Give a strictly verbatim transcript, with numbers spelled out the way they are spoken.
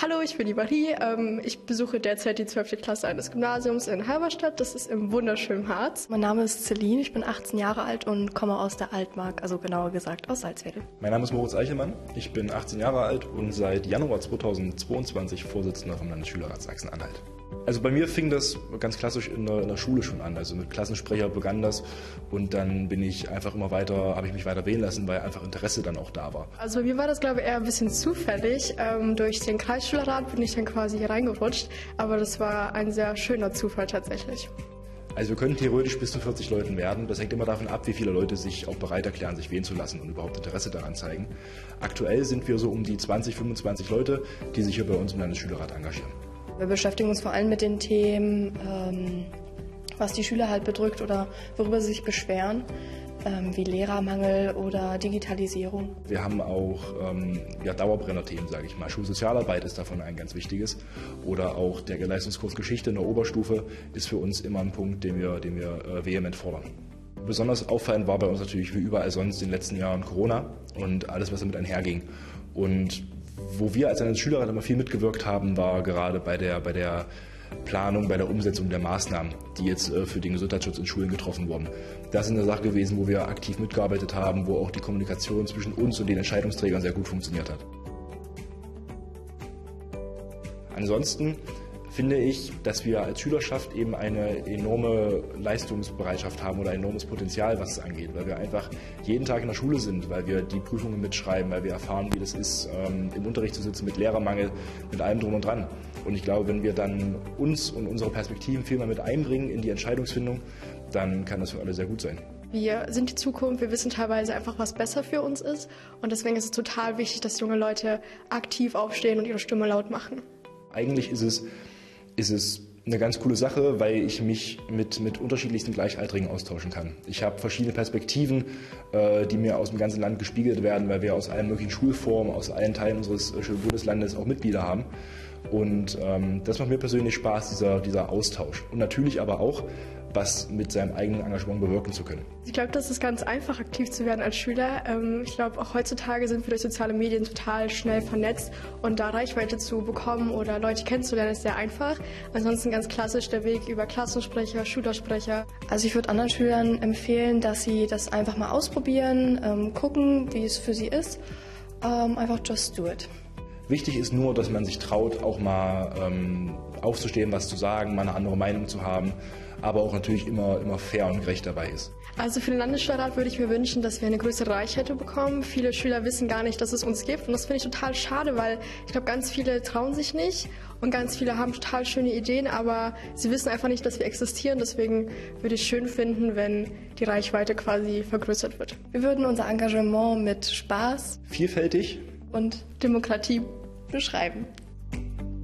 Hallo, ich bin die Marie. Ähm, ich besuche derzeit die zwölfte Klasse eines Gymnasiums in Halberstadt. Das ist im wunderschönen Harz. Mein Name ist Celine, ich bin achtzehn Jahre alt und komme aus der Altmark, also genauer gesagt aus Salzwedel. Mein Name ist Moritz Eichelmann, ich bin achtzehn Jahre alt und seit Januar zweitausendzweiundzwanzig Vorsitzender vom Landesschülerrat Sachsen-Anhalt. Also bei mir fing das ganz klassisch in der, in der Schule schon an, also mit Klassensprecher begann das und dann bin ich einfach immer weiter, habe ich mich weiter wählen lassen, weil einfach Interesse dann auch da war. Also bei mir war das, glaube ich, eher ein bisschen zufällig. Ähm, durch den Kreisschülerrat bin ich dann quasi hier reingerutscht, aber das war ein sehr schöner Zufall tatsächlich. Also wir können theoretisch bis zu vierzig Leuten werden. Das hängt immer davon ab, wie viele Leute sich auch bereit erklären, sich wählen zu lassen und überhaupt Interesse daran zeigen. Aktuell sind wir so um die zwanzig, fünfundzwanzig Leute, die sich hier bei uns im Landesschülerrat engagieren. Wir beschäftigen uns vor allem mit den Themen, ähm, was die Schüler halt bedrückt oder worüber sie sich beschweren, ähm, wie Lehrermangel oder Digitalisierung. Wir haben auch ähm, ja, Dauerbrenner-Themen, sage ich mal. Schulsozialarbeit ist davon ein ganz wichtiges. Oder auch der Leistungskurs Geschichte in der Oberstufe ist für uns immer ein Punkt, den wir, den wir äh, vehement fordern. Besonders auffallend war bei uns natürlich wie überall sonst in den letzten Jahren Corona und alles, was damit einherging. Und wo wir als Landesschülerrat immer viel mitgewirkt haben, war gerade bei der, bei der Planung, bei der Umsetzung der Maßnahmen, die jetzt äh, für den Gesundheitsschutz in Schulen getroffen wurden. Das ist eine Sache gewesen, wo wir aktiv mitgearbeitet haben, wo auch die Kommunikation zwischen uns und den Entscheidungsträgern sehr gut funktioniert hat. Ansonsten finde ich, dass wir als Schülerschaft eben eine enorme Leistungsbereitschaft haben oder ein enormes Potenzial, was es angeht, weil wir einfach jeden Tag in der Schule sind, weil wir die Prüfungen mitschreiben, weil wir erfahren, wie das ist, ähm, im Unterricht zu sitzen mit Lehrermangel, mit allem drum und dran. Und ich glaube, wenn wir dann uns und unsere Perspektiven viel mehr mit einbringen in die Entscheidungsfindung, dann kann das für alle sehr gut sein. Wir sind die Zukunft, wir wissen teilweise einfach, was besser für uns ist. Und deswegen ist es total wichtig, dass junge Leute aktiv aufstehen und ihre Stimme laut machen. Eigentlich ist es ist es eine ganz coole Sache, weil ich mich mit, mit unterschiedlichsten Gleichaltrigen austauschen kann. Ich habe verschiedene Perspektiven, äh, die mir aus dem ganzen Land gespiegelt werden, weil wir aus allen möglichen Schulformen, aus allen Teilen unseres äh, Bundeslandes auch Mitglieder haben. Und ähm, das macht mir persönlich Spaß, dieser, dieser Austausch. Und natürlich aber auch, was mit seinem eigenen Engagement bewirken zu können. Ich glaube, das ist ganz einfach, aktiv zu werden als Schüler. Ähm, ich glaube, auch heutzutage sind wir durch soziale Medien total schnell vernetzt und da Reichweite zu bekommen oder Leute kennenzulernen, ist sehr einfach. Ansonsten ganz klassisch der Weg über Klassensprecher, Schülersprecher. Also ich würde anderen Schülern empfehlen, dass sie das einfach mal ausprobieren, ähm, gucken, wie es für sie ist. Ähm, einfach just do it. Wichtig ist nur, dass man sich traut, auch mal ähm, aufzustehen, was zu sagen, mal eine andere Meinung zu haben, aber auch natürlich immer, immer fair und gerecht dabei ist. Also für den Landesschülerrat würde ich mir wünschen, dass wir eine größere Reichweite bekommen. Viele Schüler wissen gar nicht, dass es uns gibt und das finde ich total schade, weil ich glaube, ganz viele trauen sich nicht und ganz viele haben total schöne Ideen, aber sie wissen einfach nicht, dass wir existieren. Deswegen würde ich es schön finden, wenn die Reichweite quasi vergrößert wird. Wir würden unser Engagement mit Spaß, vielfältig und Demokratie beschreiben.